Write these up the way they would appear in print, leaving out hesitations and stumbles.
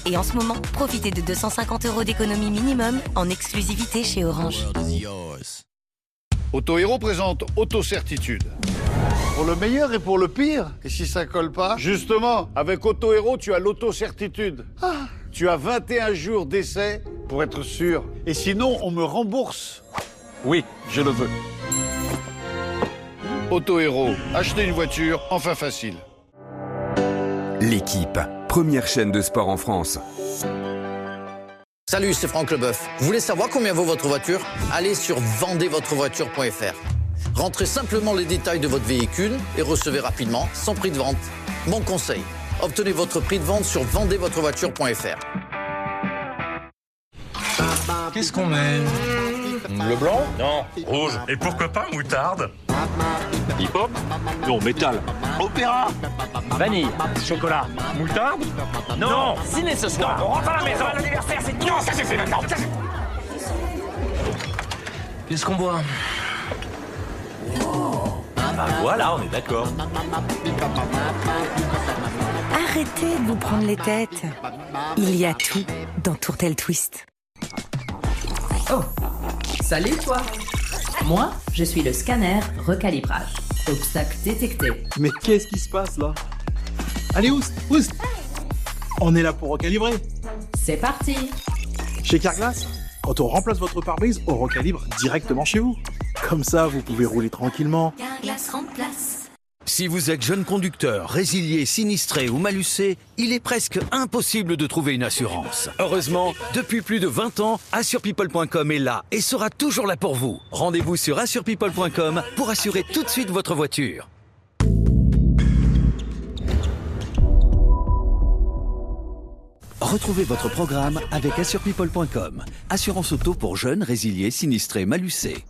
Et en ce moment, profitez de 250 € d'économie minimum en exclusivité chez Orange. Auto Héros présente Auto-Certitude. Pour le meilleur et pour le pire. Et si ça colle pas? Justement, avec Auto Héros, tu as l'auto-certitude. Tu as 21 jours d'essai pour être sûr. Et sinon, on me rembourse. Oui, je le veux. Auto Héros, acheter une voiture, enfin facile. L'équipe, première chaîne de sport en France. Salut, c'est Franck Leboeuf. Vous voulez savoir combien vaut votre voiture? Allez sur vendezvotrevoiture.fr. Rentrez simplement les détails de votre véhicule et recevez rapidement son prix de vente. Mon conseil, obtenez votre prix de vente sur vendezvotrevoiture.fr. Qu'est-ce qu'on met? Le blanc? Non, rouge. Et pourquoi pas moutarde? Hip-hop? Non, métal. Opéra. Vanille. Chocolat. Moutarde? Non. Ciné ce soir. On rentre à la maison. L'anniversaire, c'est... Non, ça c'est maintenant. Qu'est-ce qu'on boit? Bah voilà, on est d'accord. Arrêtez de vous prendre les têtes. Il y a tout dans Tourtel Twist. Oh, salut toi. Moi, je suis le scanner recalibrage. Obstacle détecté. Mais qu'est-ce qui se passe là? Allez, Oust. On est là pour recalibrer. C'est parti. Chez Carglass, quand on remplace votre pare-brise, on recalibre directement chez vous. Comme ça, vous pouvez rouler tranquillement. Carglass remplace. Si vous êtes jeune conducteur, résilié, sinistré ou malucé, il est presque impossible de trouver une assurance. Heureusement, depuis plus de 20 ans, AssurePeople.com est là et sera toujours là pour vous. Rendez-vous sur AssurePeople.com pour assurer tout de suite votre voiture. Retrouvez votre programme avec AssurePeople.com. Assurance auto pour jeunes, résiliés, sinistrés, malucés.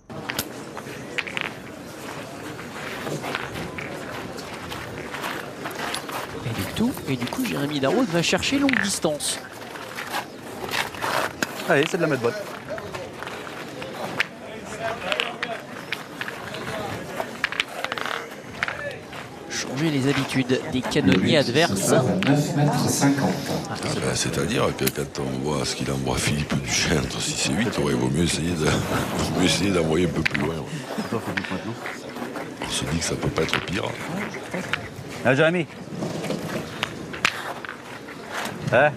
Et du coup, Jérémy Darroud va chercher longue distance. Allez, c'est de la mettre bonne. Changer les habitudes des canonniers adverses. 9,50 m. C'est-à-dire que quand on voit ce qu'il envoie Philippe Duchesne entre 6 et 8, il vaut mieux essayer d'envoyer un peu plus loin. On se dit que ça peut pas être pire. Ah, Jérémy. Hein?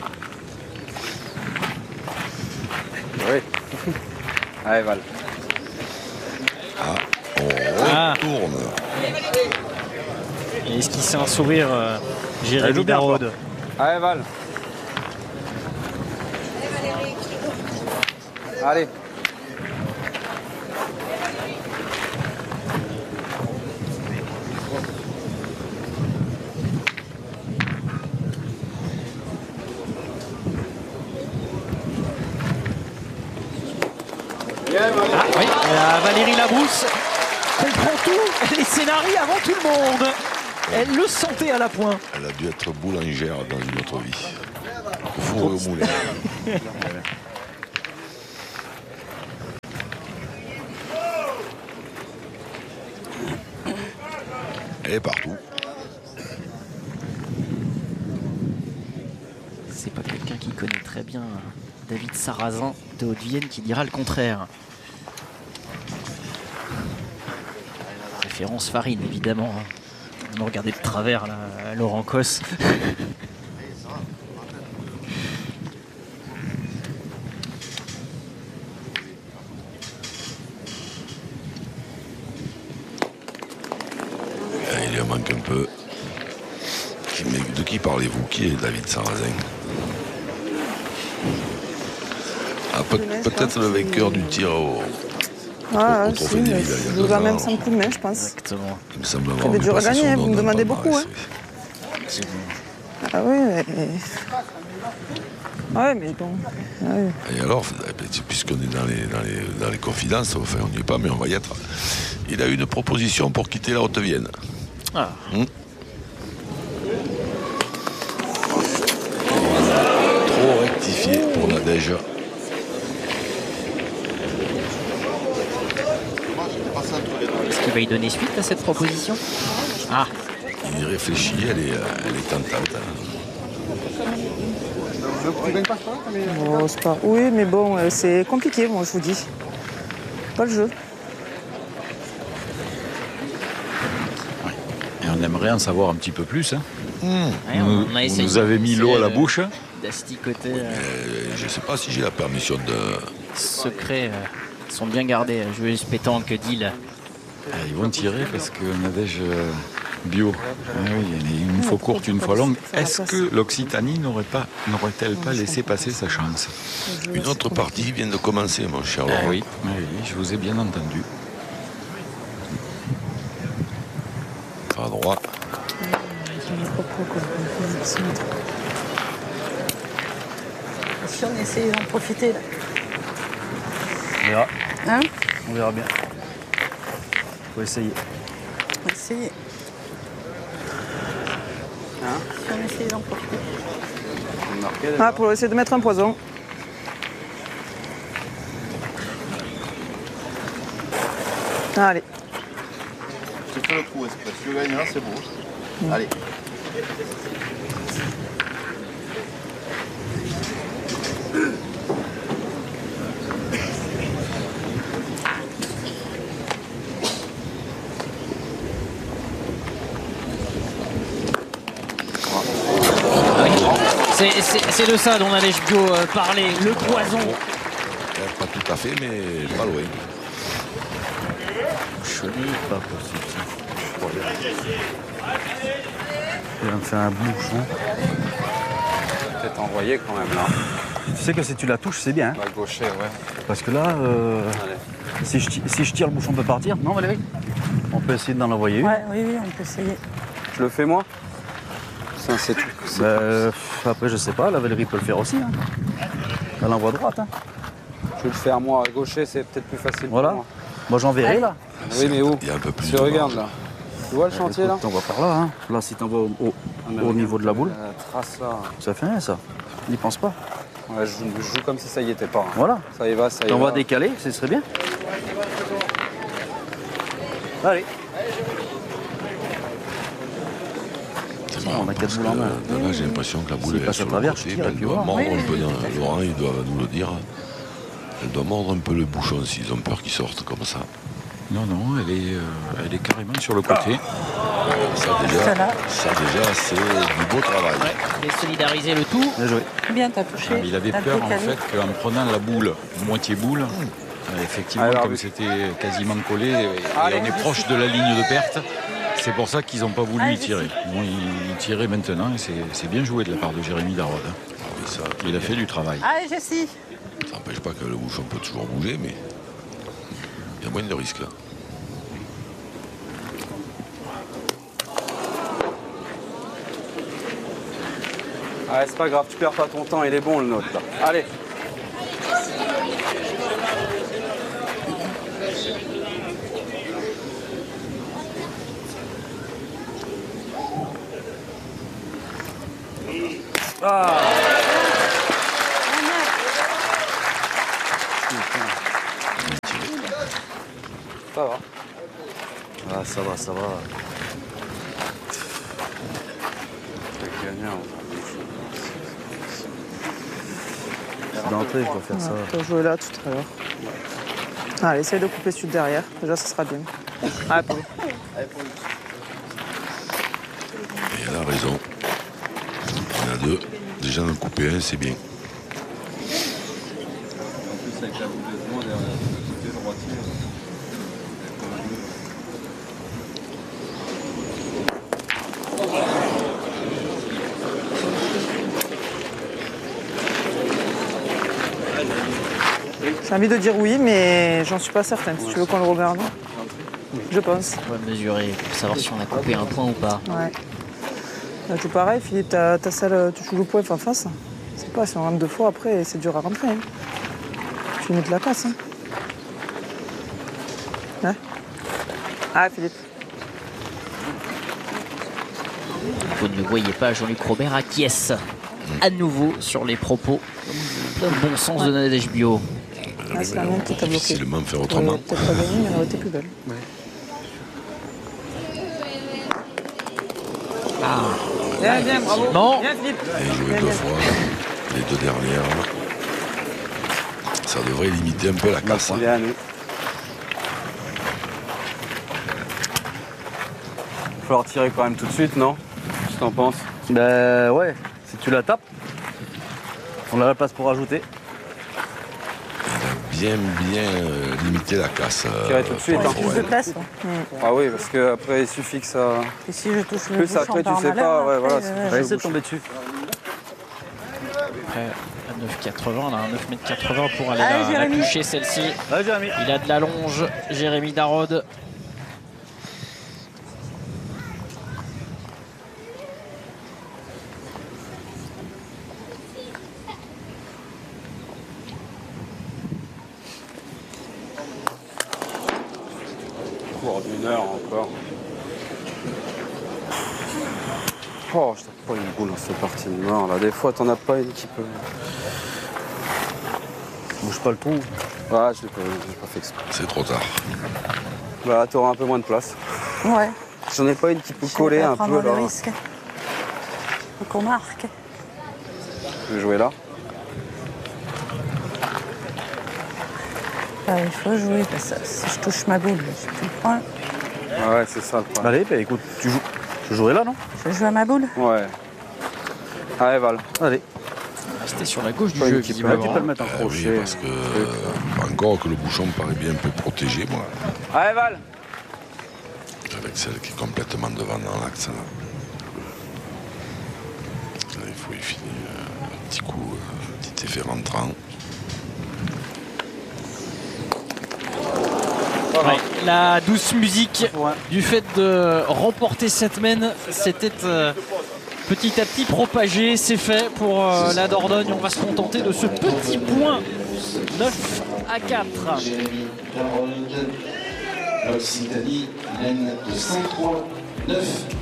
Oui. Allez, voilà. Ah, on retourne. Et est-ce qu'il sait un sourire, Jérémy Darroud? Allez, Val. Allez. Ah oui, Valérie Labrousse comprend tout, les scénarios avant tout le monde. Elle le sentait à la pointe. Elle a dû être boulangère dans une autre vie. Au four et au moulin. Elle est partout. C'est pas quelqu'un qui connaît très bien David Sarrazin de Haute-Vienne qui dira le contraire. Référence farine, évidemment. On me regardait de travers, là, Laurent Cosse. Il en manque un peu. De qui parlez-vous? Qui est David Sarrazin? Peut-être le vainqueur du tir au trophée des villes. Il nous a même 5 coups de main, je pense. Exactement. Il me semble avoir. C'est dur à gagner, vous me demandez beaucoup. Hein. Ah oui, ouais, mais bon. Ouais. Et alors, puisqu'on est dans les confidences, enfin on n'y est pas, mais on va y être. Il a eu une proposition pour quitter la Haute-Vienne. Ah. Trop rectifié pour Nadège. Est-ce qu'il va y donner suite à cette proposition? Ah. Il réfléchit, elle est tentante. Tu gagnes pas ça? Oh, c'est pas... Oui, mais bon, c'est compliqué, moi, je vous dis. Pas le jeu. Et on aimerait en savoir un petit peu plus. Hein. Ouais, Vous nous avez mis l'eau à la bouche. D'asticoter. Je ne sais pas si j'ai la permission de... Secrets sont bien gardés. Joueuse pétanque, deal. Ils vont tirer parce que Nadège bio. Ah oui, une fois courte, une fois longue. Est-ce que l'Occitanie n'aurait-elle pas laissé passer sa chance? Une autre partie vient de commencer, mon cher Laurent. Oui, je vous ai bien entendu. À droite. Si on essaye d'en profiter, là. On verra. Hein? On verra bien. Faut essayer. On va essayer. Si on essaye d'en profiter. Ah, pour essayer de mettre un poison. Allez. Tu fais le coup, Esprit. Si tu gagnes là, c'est beau. Allez. C'est de ça dont Nadège Bio parlait, le poison. Pas tout à fait, mais pas loin. Chenille, pas possible. Il va me faire un bouchon. Peut-être envoyé quand même là. Tu sais que si tu la touches, c'est bien. Hein, la gaucher, ouais. parce que là, si je tire, le bouchon peut partir. Non, Valérie? On peut essayer d'en envoyer une. Ouais, oui, on peut essayer. Je le fais moi? Ça, c'est tout. Après, je sais pas, la Valérie peut le faire aussi. Hein. Elle envoie droite. Hein. Je vais le faire moi à gaucher, c'est peut-être plus facile. Voilà. Pour moi. Moi, j'enverrai là. Oui, mais où? Il y a un peu plus. Tu regardes là. Tu vois le chantier là? T'envoies par là. Hein. Là, si t'envoies au niveau de la boule, la trace là. Ça fait rien ça. N'y pense pas. Ouais, je joue comme si ça y était pas. Hein. Voilà. Ça y va, ça y va. T'envoies décaler, ce serait bien. Allez. On a 4 boules en main. Là, j'ai l'impression que la boule est sur le côté. Elle doit mordre un peu dans... Laurent, il doit nous le dire. Elle doit mordre un peu le bouchon s'ils ont peur qu'il sorte comme ça. Non, elle est carrément sur le côté. Ça déjà, c'est du beau travail. Ouais, désolidariser le tout. Bien joué. Bien, t'as touché. Il avait peur en fait qu'en prenant la boule, moitié boule, effectivement, alors, comme c'était quasiment collé, et on est proche de la ligne de perte, c'est pour ça qu'ils n'ont pas voulu y tirer. Bon, ils tiraient maintenant et c'est bien joué de la part de Jérémy Darod. Il a fait du travail. Allez, Jessie. Ça n'empêche pas que le bouchon peut toujours bouger, mais il y a moins de risques là. Ah, c'est pas grave, tu perds pas ton temps, il est bon le nôtre là. Allez. Ah. Ça va. Ah, ça va, ça va. D'entrée, je dois faire ça. Tu vas jouer là tout à l'heure. Allez, essaye de couper celui de derrière. Déjà, ça sera bien. Ah, pas. Et elle a raison. Il y en a deux. Déjà d'en couper un, c'est bien. J'ai envie de dire oui, mais j'en suis pas certaine. Si tu veux qu'on le regarde, je pense. On va mesurer pour savoir si on a coupé un point ou pas. Ouais. Là, tout pareil, Philippe, ta salle, tu joues le point en face. C'est pas, si on rentre deux fois après, c'est dur à rentrer. Hein. Tu mets de la casse. Hein. Ouais. Ah, Philippe. Vous ne le voyez pas, Jean-Luc Robert acquiesce à nouveau sur les propos de bon sens de Nadège Bio. Ah, c'est la mienne qui t'a bloqué. Difficilement faire autrement. Peut-être pas gagné, mais elle aurait été plus belle. Ouais. Ah. Bien, bravo. Bon. Bien, Philippe. Et jouer deux fois. les deux dernières. Ça devrait limiter un peu la casse. Il est à nous. Il va falloir tirer quand même tout de suite, non? Qu'est-ce que t'en penses? Ben ouais, si tu la tapes, on a la place pour rajouter. Bien limiter la casse. Tirer tout de suite. Plus de place. Ah oui, parce qu'après il suffit que ça... Et si je touche le plus bouchon après tu par sais malheur, pas, ouais, après, voilà. ouais. Va essayer de tomber dessus. Après, à 9,80, on a un 9,80 pour aller Allez, la Jérémy. toucher celle-ci. Allez, Jérémy. Il a de la longe, Jérémy Darod. Cours d'une heure encore. Oh, je tape pas une boule dans cette partie de mort là. Des fois, t'en as pas une qui peut. Bouge pas le trou. Ouais, j'ai pas fait exprès. C'est trop tard. Bah, t'auras un peu moins de place. Ouais. J'en ai pas une qui peut coller un peu prendre le là. risque. Faut qu'on marque. Je vais jouer là. Il faut jouer parce que si je touche ma boule, j'ai plus le point. Ouais, c'est ça le problème. Allez, bah écoute, tu jouerais là, non? Je joue à ma boule. Ouais. Allez, Val. Allez. Rester sur la gauche du Pas jeu, une qui peut- visiblement. tu peux le mettre en Oui, crochet. parce que encore que le bouchon me paraît bien un peu protégé, moi. Allez, Val. Avec celle qui est complètement devant dans l'axe. Là, il faut y finir un petit coup, un petit effet rentrant. Ouais, la douce musique du fait de remporter cette mène, c'était petit à petit propagé. C'est fait pour la Dordogne. On va se contenter de ce petit point. 9-4. L'Occitanie mène de 5-3, 9-4.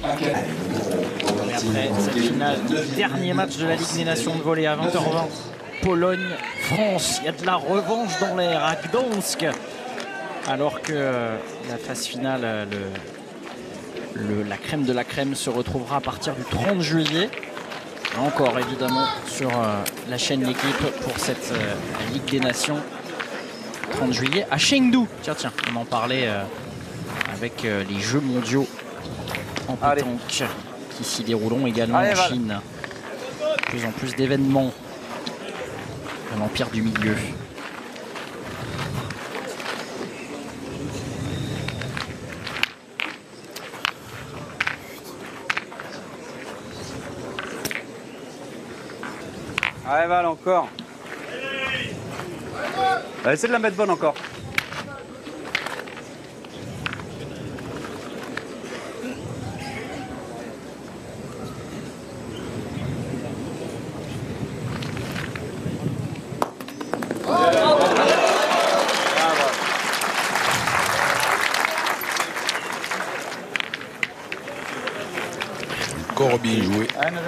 Et après cette finale, dernier match de la Ligue des Nations de volley à 20h20. Pologne-France. Il y a de la revanche dans l'air à Gdansk. Alors que la phase finale, la crème de la crème se retrouvera à partir du 30 juillet. Encore évidemment sur la chaîne L'équipe pour cette Ligue des Nations. 30 juillet à Chengdu. Tiens, on en parlait avec les Jeux mondiaux en pétanque qui s'y dérouleront également en Chine. De plus en plus d'événements à l'Empire du Milieu. Allez, Val, encore. Allez, essaie de la mettre bonne encore. Encore bien joué.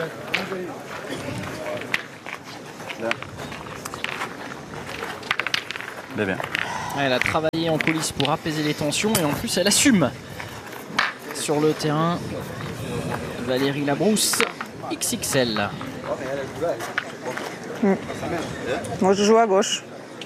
Bien. Elle a travaillé en coulisses pour apaiser les tensions et en plus elle assume sur le terrain. Valérie Labrousse, XXL. Moi je joue à gauche.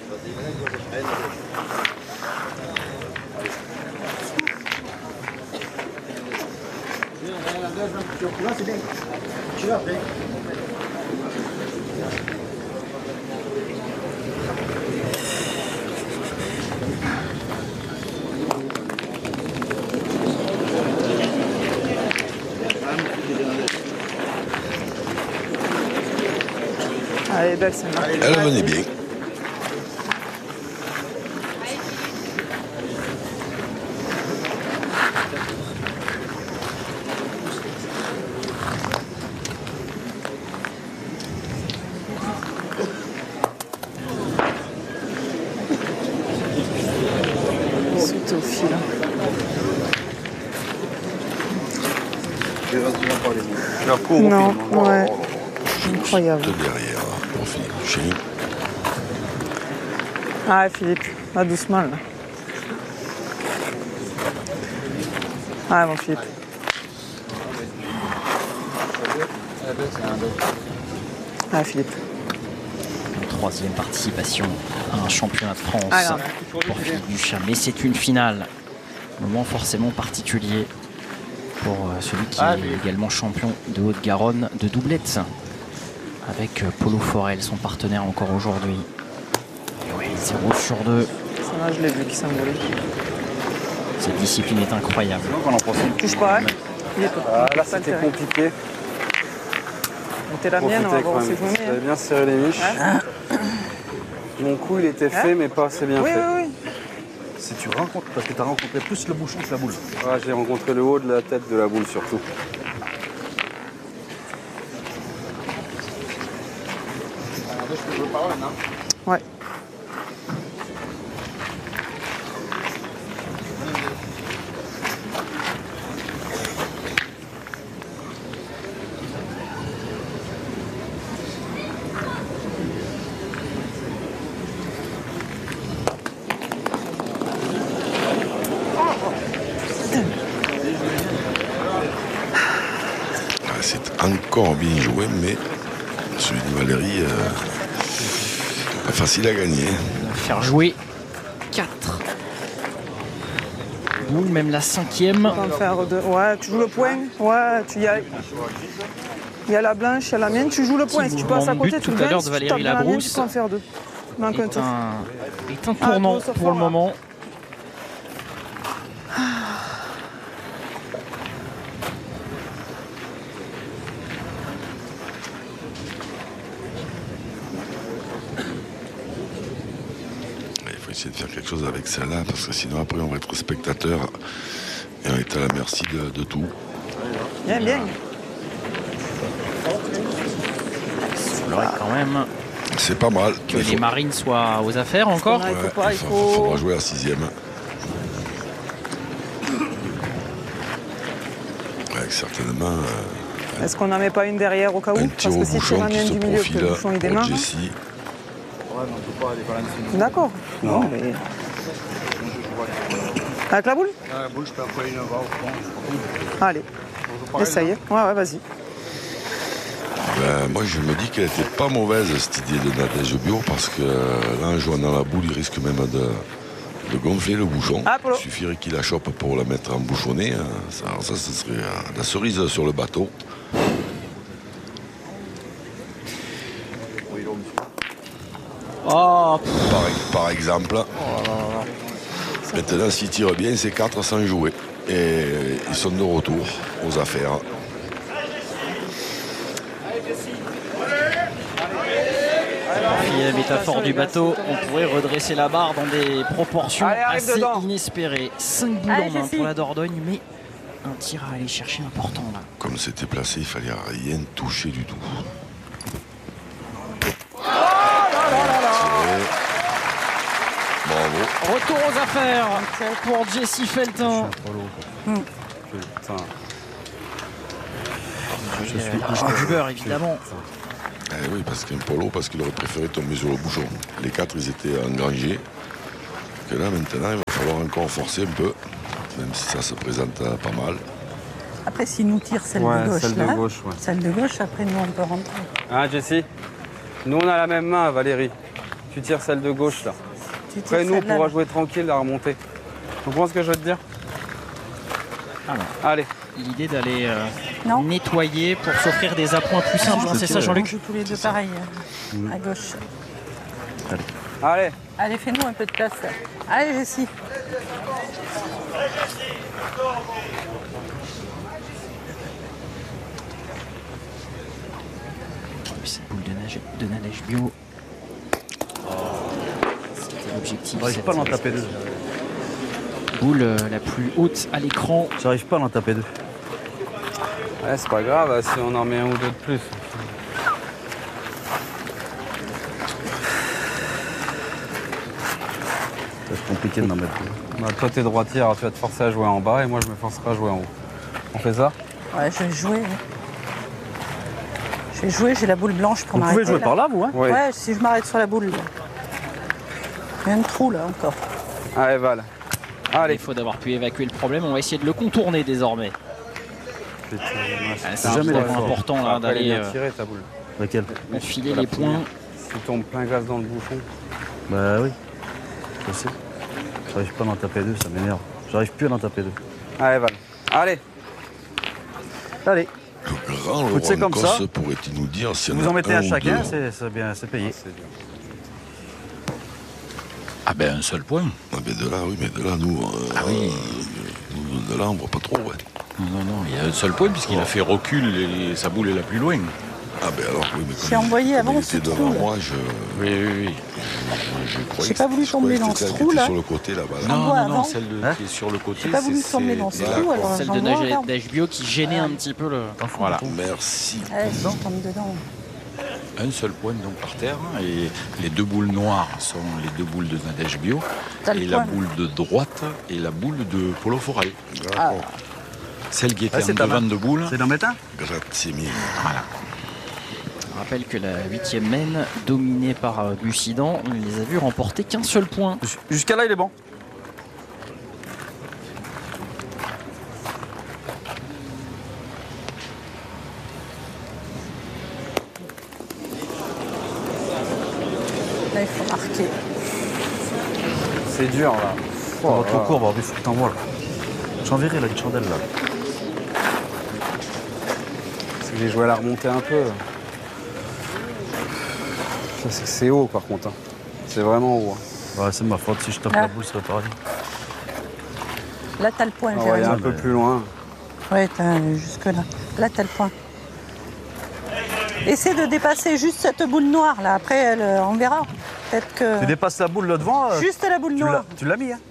Elle est belle celle-là. Elle venait bien. C'était au fil. Non, ouais. Incroyable. De derrière, pour finir le chien. Ah, Philippe, va doucement là. Ah, mon Philippe. Ah, Philippe. 3e participation à un championnat de France pour Philippe Duchat. Mais c'est une finale, moment forcément particulier pour celui qui est également champion de Haute-Garonne de doublette avec Polo Forel, son partenaire encore aujourd'hui. Et oui, 0 sur 2. Ça, je l'ai vu qui s'envolait. Cette discipline est incroyable. Touche pas, hein. Là, c'était compliqué. C'était la mienne, on va voir où c'est joué. J'avais bien serré les miches. Mon coup, il était fait, mais pas assez bien fait. Oui. Si tu rencontres, parce que tu as rencontré plus le bouchon que la boule. Ouais, j'ai rencontré le haut de la tête de la boule surtout. Ouais. C'est encore bien joué, mais celui de Valérie, pas facile à gagner. Faire jouer 4 boules, même la 5e. En faire 2. Ouais, tu joues le point. Ouais, tu y as. Il y a la blanche, il y a la mienne. Tu joues le point. Si tu passes à côté, tu le gagnes. Si tu tapes dans la mienne, tu peux en faire 2. Manque un tour. Est un tournant pour le moment. Essayer de faire quelque chose avec celle-là, parce que sinon après on va être spectateur et on est à la merci de tout. Bien. Quand même. C'est pas mal. Que les Marines soient aux affaires encore. Il faudra jouer à 6e. Avec certainement. Est-ce qu'on n'en met pas une derrière au cas où? Parce que si tu ramènes du milieu, que le bouchon il démarre. D'accord. Non, mais. Avec la boule? La boule, je peux appuyer une fois au fond. Allez, essaye. Ouais, vas-y. Moi, je me dis qu'elle n'était pas mauvaise, cette idée de Nadège Bio, parce que là, en jouant dans la boule, il risque même de gonfler le bouchon. Il suffirait qu'il la chope pour la mettre embouchonnée. Ça, ce serait la cerise sur le bateau. Par exemple. Maintenant, s'il tire bien, c'est 4 sans jouer. Et ils sont de retour aux affaires. Pour finir la métaphore du bateau, on pourrait redresser la barre dans des proportions assez inespérées. 5 boules en main pour la Dordogne, mais un tir à aller chercher important là. Comme c'était placé, il fallait rien toucher du tout. Bravo. Retour aux affaires pour Jesse Feltin. Putain. Je suis un beurre, évidemment. Oui, parce qu'un polo, parce qu'il aurait préféré tomber sur le bouchon. Les 4, ils étaient engrangés. Que là, maintenant, il va falloir encore forcer un peu, même si ça se présente pas mal. Après, s'il nous tire celle de gauche, celle de gauche, après, nous, on peut rentrer. Ah, Jessie, nous, on a la même main, Valérie. Tu tires celle de gauche, là. Après, nous, on pourra jouer tranquille, la remontée. Tu comprends ce que je veux te dire? Alors, allez. L'idée d'aller nettoyer pour s'offrir des appoints plus simples, c'est ça, Jean-Luc? On joue tous les deux pareil, à gauche. Allez. Allez, fais-nous un peu de place. Allez, Jessie. Cette boule de Nadège Bio. C'était l'objectif. J'arrive pas à en taper 2. Boule la plus haute à l'écran. J'arrive pas à en taper 2. Ouais, c'est pas grave si on en met un ou deux de plus. C'est compliqué de m'en mettre 2. Bah, toi, t'es droitier, alors tu vas te forcer à jouer en bas et moi, je me forcerai à jouer en haut. On fait ça? Ouais, je vais jouer. Je vais jouer, j'ai la boule blanche pour m'arrêter. Vous pouvez jouer par là, vous, hein? Ouais, si je m'arrête sur la boule. Il y a un trou, là, encore. Allez, Val. Allez. Il faut d'avoir pu évacuer le problème. On va essayer de le contourner désormais. C'est jamais important là d'aller tirer ta boule. Laquelle? enfiler les points. Tu tombes plein gaz dans le bouchon. Bah oui, je sais. J'arrive pas à en taper deux, ça m'énerve. J'arrive plus à en taper deux. Allez, Val. Allez. Allez. Le grand Laurent Cosse pourrait-il nous dire si vous en mettez un chacun, c'est payé. Ah ben un seul point. Ah ben de là, oui, mais de là, nous, de là, on voit pas trop, ouais. Non, il y a un seul point puisqu'il a fait recul et sa boule est la plus loin. Ah ben alors, oui, mais j'ai envoyé avant ce trou. Moi, Oui. J'ai pas voulu tomber dans ce trou là. Sur le côté là-bas. Non, celle qui est sur le côté. J'ai pas voulu tomber dans ce trou. Alors celle de Nadège Bio qui gênait un petit peu le. Voilà. Merci. Je tombe dedans. Un seul point donc par terre et les deux boules noires sont les deux boules de Nadège Bio et la boule de droite et la boule de Polo Forel. Celle qui était en devant de boule. C'est dans métain. Grazie mille. Voilà. Je rappelle que la 8e mène, dominée par Lucidan, on ne les a vus remporter qu'un seul point. Jusqu'à là, il est bon. Là, il faut marquer. C'est dur, là. On va trop court, il faut que t'envoies, là. J'enverrai, là, une chandelle, là. Parce que j'ai joué à la remontée un peu. C'est haut par contre, hein. C'est vraiment haut. Ouais, c'est ma faute, si je tape la boule, ça va pareil. Là, t'as le point, Jérémy. Un peu plus loin. Ouais, jusque là. Là, t'as le point. Essaie de dépasser juste cette boule noire, là. Après, on verra. Peut-être que... Tu dépasses la boule là devant. Juste la boule noire. Tu l'as mis, hein.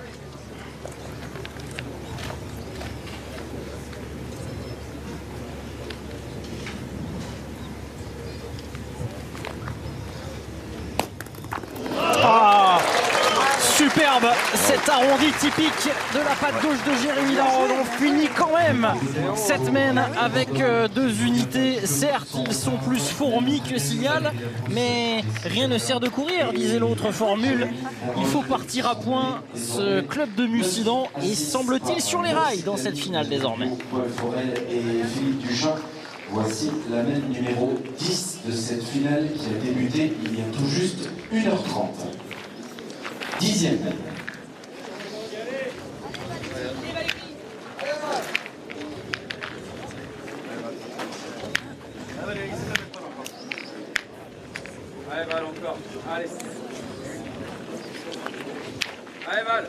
Superbe, cet arrondi typique de la patte gauche de Jérémy Darod. On finit quand même cette mène avec deux unités. Certes, ils sont plus fourmis que signal, mais rien ne sert de courir, disait l'autre formule. Il faut partir à point. Ce club de Mussidan est, semble-t-il, sur les rails dans cette finale désormais. Paul Forel et Philippe Duchamp. Voici la mène numéro 10 de cette finale qui a débuté il y a tout juste 1h30. 10e mène. Allez Val encore. Allez. Allez Val.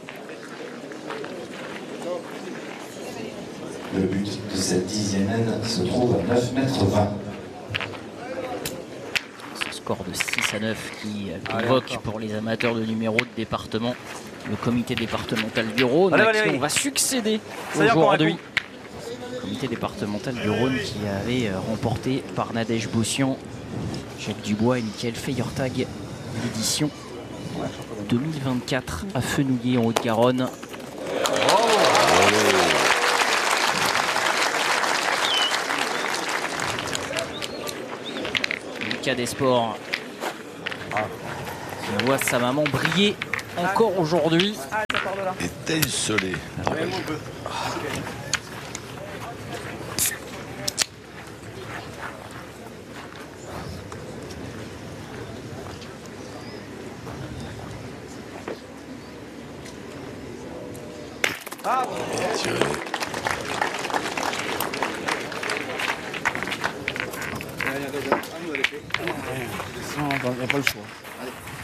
Le but de cette 10e mène se trouve à 9,20 m. Ce score de 6-9 qui convoque pour les amateurs de numéros de département le comité départemental du Rhône à qui on va succéder aujourd'hui. Comité départemental du Rhône qui avait remporté par Nadège Bossian, Jacques Dubois et Michael Feyertag l'édition 2024 à Fenouillet en Haute-Garonne. Lucas Desports on voit sa maman briller encore aujourd'hui. Étincelé. Tiré. Il n'y a pas le choix.